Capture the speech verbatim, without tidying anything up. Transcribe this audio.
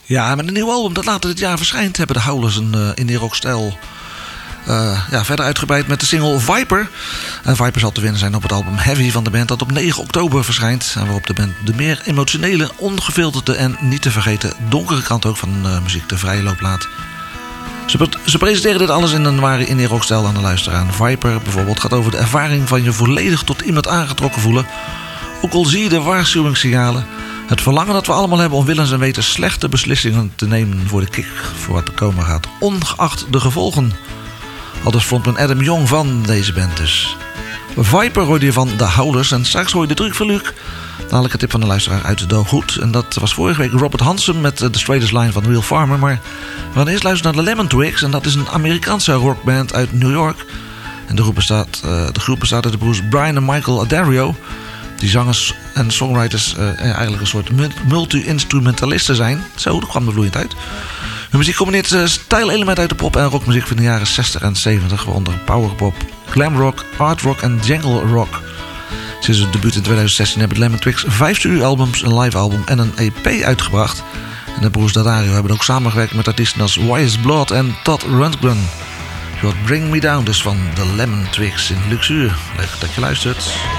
Ja, met een nieuw album dat later dit jaar verschijnt hebben de Howlers een uh, indie rockstijl uh, ja, verder uitgebreid met de single Viper. En Viper zal te vinden zijn op het album Heavy van de band dat op negen oktober verschijnt. En waarop de band de meer emotionele, ongefilterde en niet te vergeten donkere kant ook van uh, muziek de vrije loop laat. Ze, ze presenteren dit alles in een ware indie rockstijl aan de luisteraar. Viper bijvoorbeeld gaat over de ervaring van je volledig tot iemand aangetrokken voelen. Ook al zie je de waarschuwingssignalen. Het verlangen dat we allemaal hebben om willens en wetens slechte beslissingen te nemen voor de kick voor wat er komen gaat. Ongeacht de gevolgen. Aldus frontman Adam Young van deze band dus. Viper hoorde je van de Howlers en straks hoor je de truc van Luc. Dadelijk een tip van de luisteraar uit de Dooghoed. En dat was vorige week Robert Hansen met The Straightest Line van Real Farmer. Maar we gaan eerst luisteren naar de Lemon Twigs. En dat is een Amerikaanse rockband uit New York. En de groep bestaat, uh, de groep bestaat uit de broers Brian en Michael Addario. Die zangers en songwriters uh, eigenlijk een soort multi-instrumentalisten zijn. Zo, dat kwam er vloeiend uit. Hun muziek combineert uh, stijlelementen uit de pop- en rockmuziek van de jaren zestig en zeventig. Waaronder powerpop, glamrock, art rock en jungle rock. Sinds het debuut in twintig zestien hebben de Lemon Twigs vijf studioalbums, een live album en een E P uitgebracht. En de broers Daddario hebben ook samengewerkt met artiesten als Wise Blood en Todd Rundgren. Je hoort Bring Me Down dus van de Lemon Twigs in Luxuur. Leuk dat je luistert.